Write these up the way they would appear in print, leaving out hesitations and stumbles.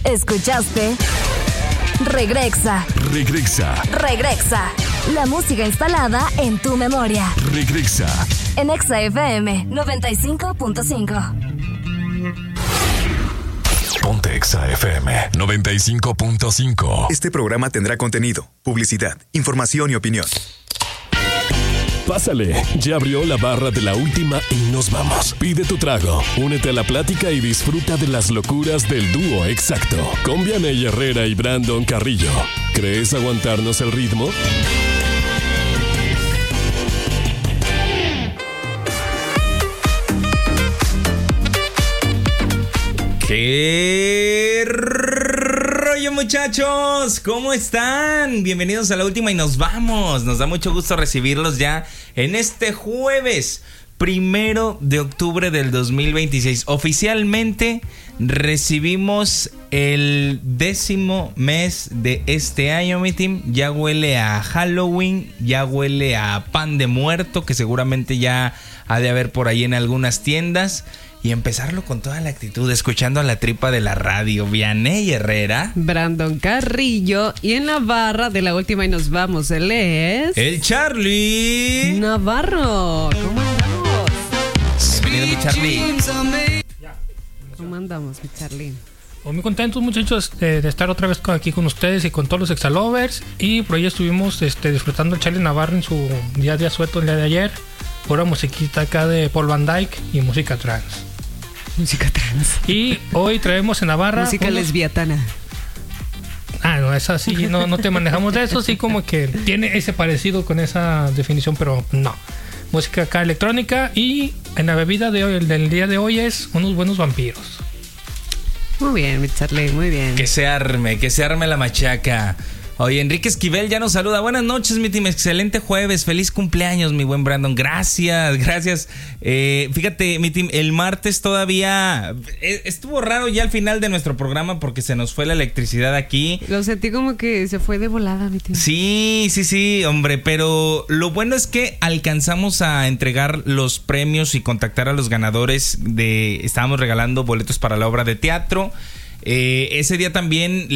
Escuchaste Regresa. La música instalada en tu memoria. Regresa. En Exa FM 95.5. Ponte Exa FM 95.5. Este programa tendrá contenido, publicidad, información y opinión. Pásale, ya abrió la barra de la última y nos vamos. Pide tu trago, únete a la plática y disfruta de las locuras del dúo exacto. Con Vianey Herrera y Brandon Carrillo. ¿Crees aguantarnos el ritmo? ¡Qué rollo, muchachos! ¿Cómo están? Bienvenidos a la última y nos vamos. Nos da mucho gusto recibirlos ya en este jueves 1 de octubre del 2026. Oficialmente recibimos el 10º mes de este año, mi team. Ya huele a Halloween, ya huele a pan de muerto, que seguramente ya ha de haber por ahí en algunas tiendas. Y empezarlo con toda la actitud, escuchando a la tripa de la radio. Vianey Herrera, Brandon Carrillo. Y en la barra de la última y nos vamos, él es... el Charlie Navarro. ¿Cómo andamos? Bienvenido, mi Charlie. ¿Cómo andamos, mi Charlie? Pues muy contentos, muchachos, de estar otra vez aquí con ustedes y con todos los Exalovers. Y por ahí estuvimos disfrutando el Charlie Navarro en su día de asueto el día de ayer. Pura musiquita acá de Paul Van Dyke y música trans. Y hoy traemos en la barra música lesbiatana. No, esa sí, no te manejamos de eso. Sí, como que tiene ese parecido con esa definición, pero no. Música acá electrónica. Y en la bebida de hoy, del día de hoy, es unos buenos vampiros. Muy bien, mi Charlie, muy bien. Que se arme la machaca. Oye, Enrique Esquivel ya nos saluda. Buenas noches, mi team. Excelente jueves. Feliz cumpleaños, mi buen Brandon. Gracias. Fíjate, mi team, el martes todavía estuvo raro ya al final de nuestro programa porque se nos fue la electricidad aquí. Lo sentí como que se fue de volada, mi team. Sí, hombre. Pero lo bueno es que alcanzamos a entregar los premios y contactar a los ganadores estábamos regalando boletos para la obra de teatro. Ese día también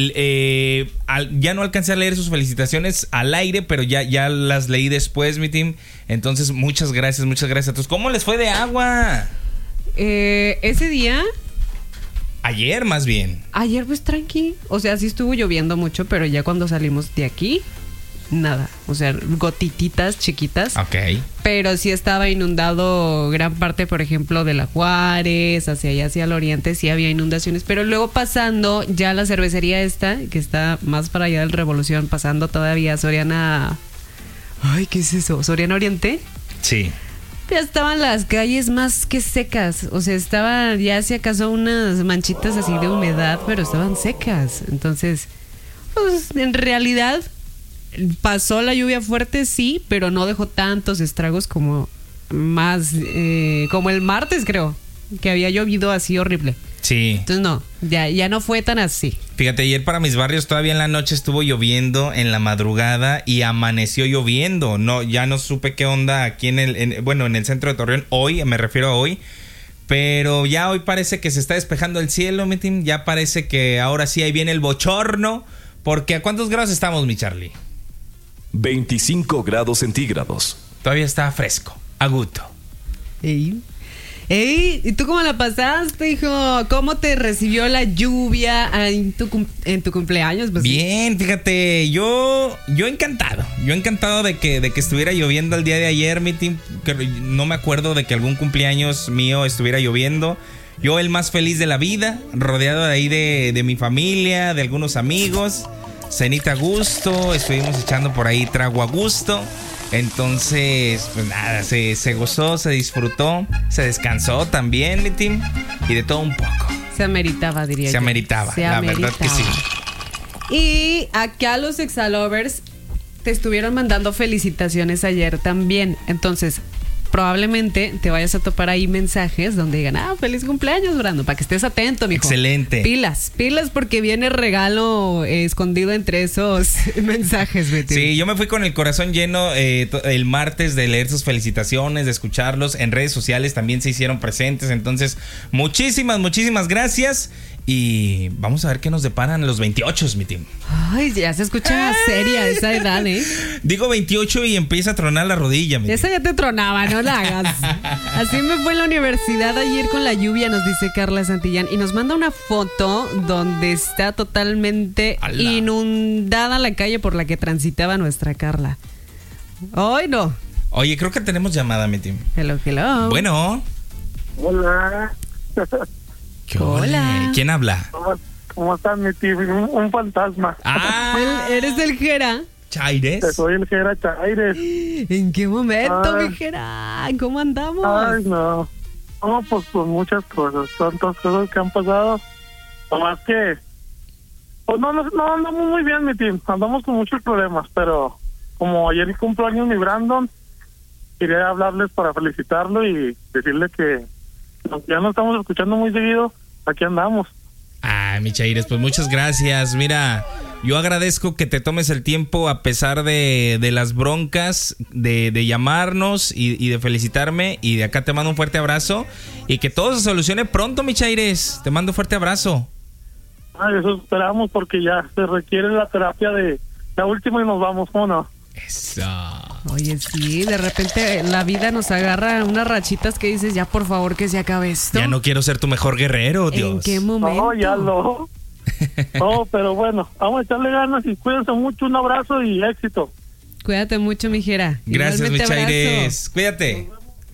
ya no alcancé a leer sus felicitaciones al aire, pero ya las leí después, mi team. Entonces, muchas gracias a todos. ¿Cómo les fue de agua? Ese día... Ayer, más bien. Ayer, pues, tranqui. O sea, sí estuvo lloviendo mucho, pero ya cuando salimos de aquí... nada, o sea, gotititas chiquitas. Ok. Pero sí estaba inundado gran parte, por ejemplo, de la Juárez, hacia allá, hacia el oriente, sí había inundaciones. Pero luego pasando ya la cervecería esta, que está más para allá del Revolución, pasando todavía Soriana... Ay, ¿qué es eso? ¿Soriana Oriente? Sí. Ya estaban las calles más que secas. O sea, estaban ya si acaso unas manchitas así de humedad, pero estaban secas. Entonces, pues en realidad... pasó la lluvia fuerte, sí, pero no dejó tantos estragos como como el martes, creo, que había llovido así horrible. Sí. Entonces no, ya no fue tan así. Fíjate, ayer para mis barrios todavía en la noche estuvo lloviendo en la madrugada y amaneció lloviendo. No, ya no supe qué onda aquí en el centro de Torreón. Hoy, me refiero a hoy. Pero ya hoy parece que se está despejando el cielo, mi team. Ya parece que ahora sí ahí viene el bochorno. Porque ¿a cuántos grados estamos, mi Charlie? 25 grados centígrados. Todavía está fresco, a gusto. Ey, ¿y tú cómo la pasaste, hijo? ¿Cómo te recibió la lluvia en tu cumpleaños? Pues, bien, fíjate, yo encantado. Yo encantado de que estuviera lloviendo el día de ayer, mi team. Que no me acuerdo de que algún cumpleaños mío estuviera lloviendo. Yo el más feliz de la vida, rodeado de ahí de mi familia, de algunos amigos. Cenita a gusto, estuvimos echando por ahí trago a gusto. Entonces, pues nada, se gozó, se disfrutó, se descansó también, mi team. Y de todo un poco. Se ameritaba, diría yo. Se ameritaba, la verdad que sí. Y acá los Exalovers te estuvieron mandando felicitaciones ayer también. Entonces, probablemente te vayas a topar ahí mensajes donde digan, feliz cumpleaños, Brando, para que estés atento, mijo. Excelente. Pilas, porque viene regalo escondido entre esos mensajes, Betty. Sí, yo me fui con el corazón lleno el martes de leer sus felicitaciones, de escucharlos. En redes sociales también se hicieron presentes. Entonces, muchísimas gracias. Y vamos a ver qué nos deparan los 28, mi team. Ay, ya se escucha seria esa edad, ¿eh? Digo 28 y empieza a tronar la rodilla, mi Esa team. ya te tronaba, no la hagas. Así me fue en la universidad ayer con la lluvia, nos dice Carla Santillán. Y nos manda una foto donde está totalmente ¡Hala! inundada la calle por la que transitaba nuestra Carla. ¡Ay, no! Oye, creo que tenemos llamada, mi team. Hello, hello. Bueno. Hola. ¿Qué Hola. ¿Quién habla? ¿Cómo estás, mi tío? Un fantasma. Ah, ¿Eres del Jera? Chaires. Soy el Jera Chaires. ¿En qué momento, Ay. mi Jera? ¿Cómo andamos? Ay, no. No, pues muchas cosas. Tantas cosas que han pasado. Nomás que... Pues no andamos muy bien, mi tío. Andamos con muchos problemas, pero como ayer cumpleaños mi Brandon, quería hablarles para felicitarlo y decirle que aunque ya no estamos escuchando muy seguido, aquí andamos. Ah, mi Chaires, pues muchas gracias. Mira, yo agradezco que te tomes el tiempo a pesar de las broncas, de llamarnos y de felicitarme. Y de acá te mando un fuerte abrazo. Y que todo se solucione pronto, mi Chaires. Te mando un fuerte abrazo. Ay, eso esperamos porque ya se requiere la terapia de la última y nos vamos, ¿cómo no? Eso. Oye, sí, de repente la vida nos agarra unas rachitas que dices, ya por favor que se acabe esto. Ya no quiero ser tu mejor guerrero, Dios. ¿En qué momento? No, ya no. No, pero bueno, vamos a echarle ganas y cuídense mucho. Un abrazo y éxito. Cuídate mucho, mi Jera. Gracias, mi Igualmente, Chaires. Cuídate.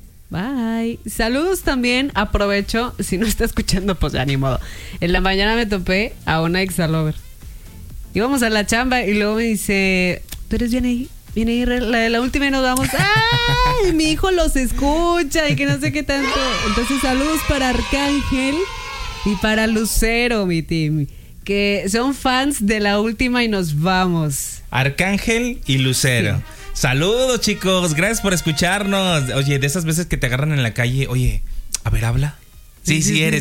Bye. Saludos también, aprovecho, si no está escuchando, pues ya ni modo. En la mañana me topé a una exalover. Íbamos a la chamba y luego me dice, ¿tú eres bien ahí? Viene ahí la última y nos vamos. ¡Ay! Mi hijo los escucha y que no sé qué tanto. Entonces, saludos para Arcángel y para Lucero, mi team. Que son fans de la última y nos vamos. Arcángel y Lucero. Sí. Saludos, chicos. Gracias por escucharnos. Oye, de esas veces que te agarran en la calle, oye, a ver, habla. Sí eres.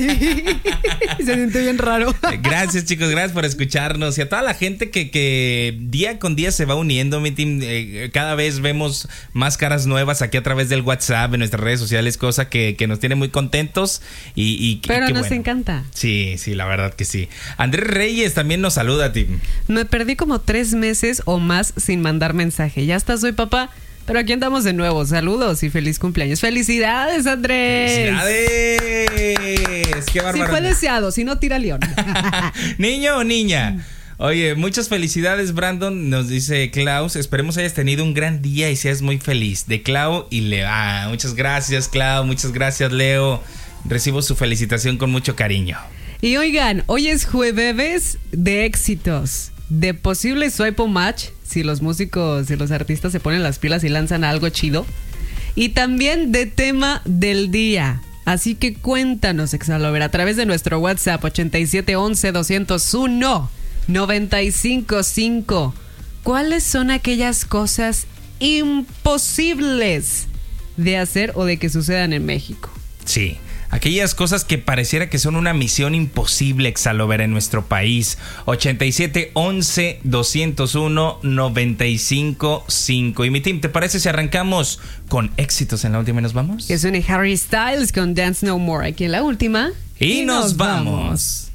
Se siente bien raro. Gracias, chicos, gracias por escucharnos. Y a toda la gente que día con día se va uniendo, mi team. Cada vez vemos más caras nuevas aquí a través del WhatsApp, en nuestras redes sociales, cosa que nos tiene muy contentos. Pero qué nos bueno. encanta. Sí, la verdad que sí. Andrés Reyes también nos saluda, team. Me perdí como 3 meses o más sin mandar mensaje. Ya hasta soy papá, pero aquí andamos de nuevo. Saludos y feliz cumpleaños. ¡Felicidades, Andrés! ¡Felicidades! ¡Qué bárbaro! Si fue deseado, si no, tira león. ¿Niño o niña? Oye, muchas felicidades, Brandon. Nos dice Klaus. Esperemos hayas tenido un gran día y seas muy feliz. De Clau y Leo. Muchas gracias, Clau. Muchas gracias, Leo. Recibo su felicitación con mucho cariño. Y oigan, hoy es jueves de éxitos. De posible swipe o match, si los músicos y los artistas se ponen las pilas y lanzan algo chido. Y también de tema del día. Así que cuéntanos, Exalover, a través de nuestro WhatsApp 8711-201-955. ¿Cuáles son aquellas cosas imposibles de hacer o de que sucedan en México? Sí. Aquellas cosas que pareciera que son una misión imposible, Exalover, en nuestro país. 8711-201-955. Y mi team, ¿te parece si arrancamos con éxitos en la última y nos vamos? Que suene Harry Styles con Dance No More aquí en la última. Y nos vamos.